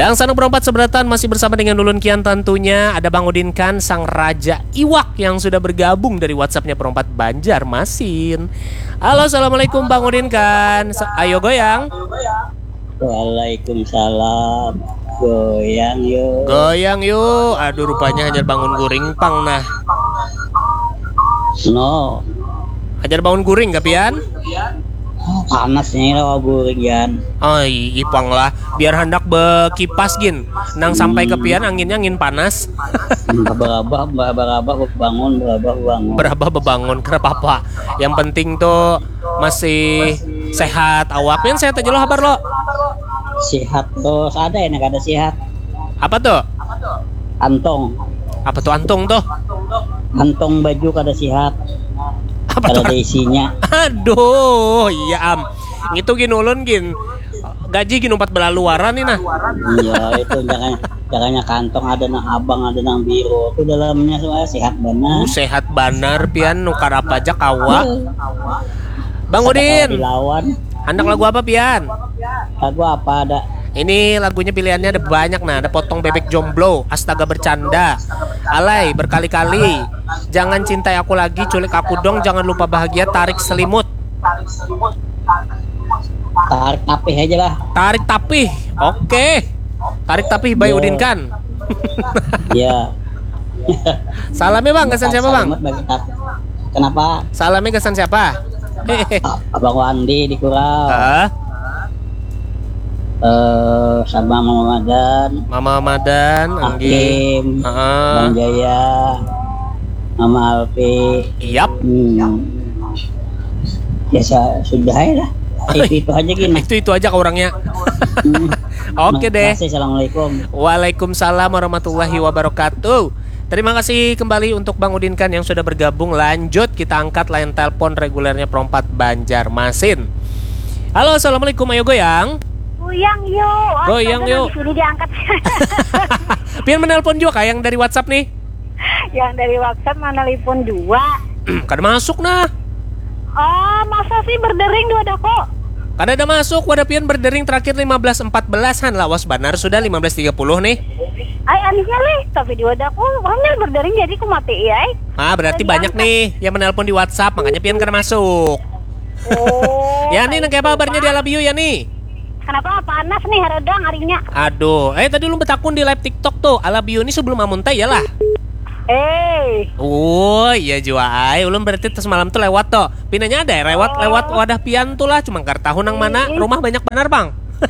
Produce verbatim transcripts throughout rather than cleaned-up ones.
Dan Sanuk Berempat Seberatan masih bersama dengan Ulun Kian tentunya. Ada Bang Udin Kan, sang raja iwak yang sudah bergabung dari WhatsAppnya Perempat Banjarmasin. Halo, assalamualaikum Bang Udin Kan. Ayo goyang. Waalaikumsalam. Goyang yuk. Goyang yuk. Aduh, rupanya hajar bangun guring pang nah. No. Hajar bangun guring gak pian? Panas nih lawa guringan. Ay, ipang lah. Biar hendak bekipas gin. Nang sampai ke pian anginnya angin panas. Berabah, berabah, bangun, berabah, bangun. Berabah bebangun, kenapa apa? Yang penting tuh masih sehat awak. Pian sehat aja lo, kabar lo? Sehat terus ada enak ada sehat. Apa tuh? Antong. Apa tuh antong tuh? Antong baju kada sehat. Apa kada tuh? ada isinya. Aduh, iya am. Itu gin ulun gin. Gaji gin umpat belaluaran nih nah. Iya, itu jangan jangannya kantong ada nang abang ada nang biru. Itu dalamnya semua sehat benar. Uh, sehat banar pian nukar apa aja kawa. Bang Udin. Hendak lagu apa pian? Lagu apa ada? Ini lagunya pilihannya ada banyak nah. Ada Potong Bebek Jomblo, Astaga Bercanda, Alay, Berkali-kali, Jangan Cintai Aku Lagi, Culik Aku Dong, Jangan Lupa Bahagia, Tarik Selimut. Tarik tapih aja lah. Tarik Tapih. Oke. Tarik Tapih by Udin Kan. Iya. Salamnya Bang, kesan siapa Bang? Kenapa? Salamnya kesan siapa? Abang Wandi di Kurau. Hah? Uh, sama Mama Madan, Mama Madan, Hakim, uh. Bang Jaya, Mama Alfi. Yap. Hmm. Ya sudah ya lah. Itu, itu aja gini. itu itu aja ke orangnya. Hmm. Oke deh. Assalamualaikum. Waalaikumsalam warahmatullahi wabarakatuh. Terima kasih kembali untuk Bang Udin Kan yang sudah bergabung. Lanjut kita angkat line telepon regulernya Perempat Banjarmasin. Halo, assalamualaikum. Ayo goyang. Goyang yuk. Goyang yuk. Di sini diangkat. Pian menelpon juga kayak yang dari WhatsApp nih. Yang dari WhatsApp mana telepon dua. Kada masuk nah. Oh, masa sih berdering dua ada kok. Kada ada masuk. Wadah pian berdering terakhir lima belas empat belas han. Lawas banar sudah lima belas tiga puluh nih. Ay, anehnya leh. Tapi dua ada kok. Orangnya berdering jadi ku mati ya. Ah, berarti Jadi banyak angkat. nih yang menelpon di WhatsApp. Makanya pian kada masuk. Oh. Ya nih, kayak kabarnya di Alabiu ya nih. Kenapa panas nih haradang harinya? Aduh, eh tadi lu betakun di live TikTok tuh. Alabiu ini sebelum amuntai ya lah. Eh. Oh iya jua ay. Ulun berarti terus malam tuh lewat tuh. Pinanya ada ya lewat lewat wadah pian tuh lah. Cuma kar tahu nang mana rumah banyak benar bang.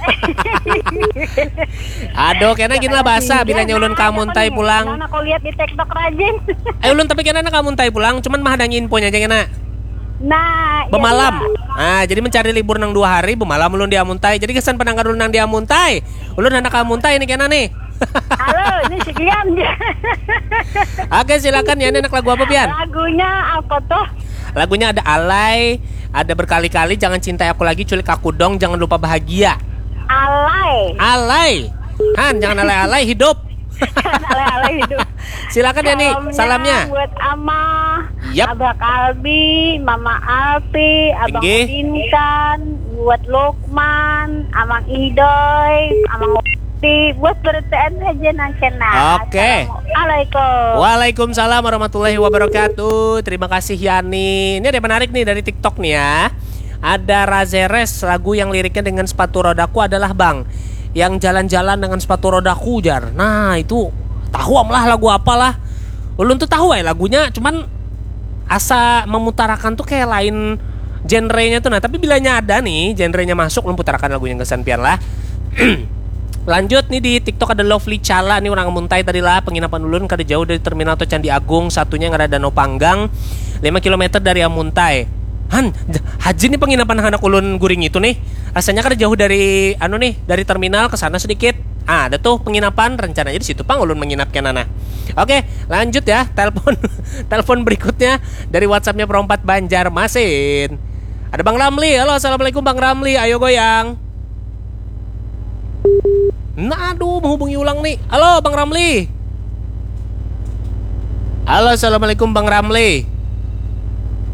Aduh, kena gini lah bahasa. Bilanya ulun kamuntai pulang. Nah, aku lihat di TikTok rajin. Eh ulun tapi kena kamuntai pulang. Cuman mah ada infonya aja kena. Nah, Bemalam. iya. Ah, jadi mencari libur nang dua hari, bemalam ulun di Amuntai. Jadi kesan penanggar ulun nang di Amuntai. Ulun anak Amuntai ini kena nih. Halo, ini si Kian. Oke, silakan ya. Enak lagu apa pian? Lagunya apa tuh? Lagunya ada Alay, ada Berkali-kali, Jangan Cintai Aku Lagi, Culik Aku Dong, Jangan Lupa Bahagia. Alay. Alay. Han, jangan alay-alay hidup. Alay-alay hidup. Silakan ya nih, salamnya. Buat Ama, Yap. Abah Kalbi, Mama Alpi, Abang Tinggi. Udin Kan, buat Lukman, Amang Idoy, Amang Uti, buat berteen aja nang kena. Oke. Assalamualaikum. Waalaikumsalam warahmatullahi wabarakatuh. Terima kasih Yani. Ini ada yang menarik nih dari TikTok nih ya. Ada Razeres, lagu yang liriknya dengan sepatu rodaku adalah Bang yang jalan-jalan dengan sepatu rodaku jar. Nah itu tahu lah lagu apalah. Ulun tuh tahu ya lagunya, cuman asa memutarakan tuh kayak lain genrenya tuh. Nah tapi bilanya ada nih genrenya masuk, ulun putarakan lagunya kesan pian lah. Lanjut nih di TikTok ada Lovely Chala nih orang Muntai tadi lah. Penginapan ulun kada jauh dari terminal atau Candi Agung. Satunya yang ada Danau Panggang lima kilometer dari Amuntai. Han, haji nih penginapan anak ulun guring itu nih. Asalnya kada jauh dari anu nih, dari terminal ke sana sedikit. Ah, ada tuh penginapan rencananya di situ pang ulun menginapkan anak. Oke, lanjut ya. Telepon telepon berikutnya dari WhatsAppnya Perempat Banjarmasin. Ada Bang Ramli. Halo, assalamualaikum Bang Ramli. Ayo goyang. Nah, aduh, menghubungi ulang nih. Halo, Bang Ramli. Halo, assalamualaikum Bang Ramli. Ah,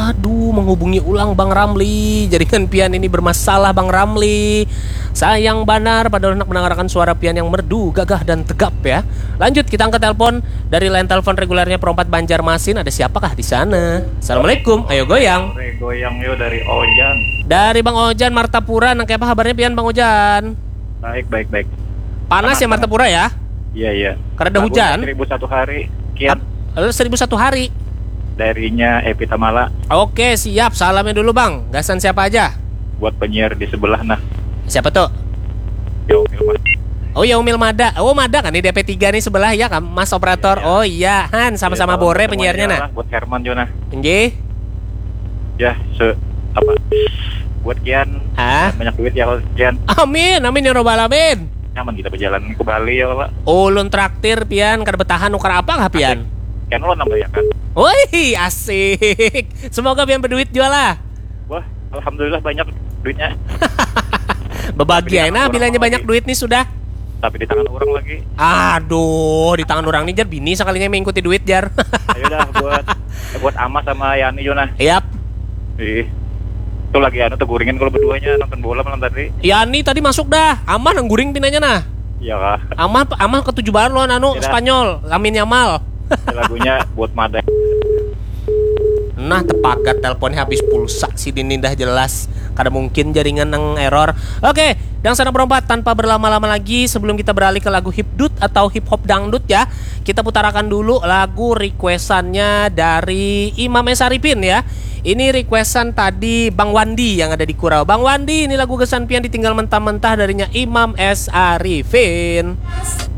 Aduh, menghubungi ulang Bang Ramli. Jaringan Pian ini bermasalah Bang Ramli. Sayang banar pada hendak mendengarkan suara Pian yang merdu, gagah dan tegap ya. Lanjut kita angkat telepon dari line telepon regulernya Perompat Banjarmasin. Ada siapakah di sana? Assalamualaikum. Ayo goyang. Goyang yo dari Ojan. Dari Bang Ojan Martapura. Nang kayak apa kabarnya Pian Bang Ojan? Baik, baik, baik. Panas ya Martapura ya? Iya, iya. Karena ada hujan. Seribu satu hari. Kian. Lalu seribu satu hari. Darinya Epi Tamala. Oke siap, salamnya dulu Bang. Gasan siapa aja? Buat penyiar di sebelah nah. Siapa tuh? Yo, Milma. Oh ya Umil Mada. Oh Mada kan di D P tiga nih sebelah ya kan Mas operator. Iya, iya. Oh iya Han sama-sama Ya, Bore semuanya penyiarnya nah. lah, buat Herman Jona. Nggih. Ya, se apa? Buat Kian. Hah? Banyak duit ya kalau Kian. Amin, amin ya robbal alamin. Nyaman kita berjalan ke Bali ya, Pak. Ulun traktir Pian kada betahan nukar apa nggak Pian? Kian lo nambah ya kan? Wih asik. Semoga Pian berduit jual lah. Wah, alhamdulillah banyak duitnya. Bebagia nah Tapi bilangnya orang banyak lagi. duit nih sudah. Tapi di tangan orang lagi. Aduh, di tangan orang nih jar bini sekalinya mengikuti duit jar. Ayo dah buat buat Ama sama Yani Jona. Yap. Ih. Itu lagi anu teguringin kalau berduanya nonton bola malam tadi. Yani tadi masuk dah. Aman ngguring pinanya nah. Iya kah? Amal amal ketujuh balon anu Tidak. Spanyol. Lamin Yamal. Lagunya buat Mada. Nah tepakat teleponnya habis pulsa si Dini dah jelas. Kada mungkin jaringan nang error. Oke, dan sana Perompat tanpa berlama-lama lagi sebelum kita beralih ke lagu hipdut atau hip hop dangdut ya. Kita putarakan dulu lagu requestannya dari Imam S. Arifin ya. Ini requestan tadi Bang Wandi yang ada di Kurau. Bang Wandi, ini lagu Gesan Pian ditinggal mentah-mentah darinya Imam S. Arifin.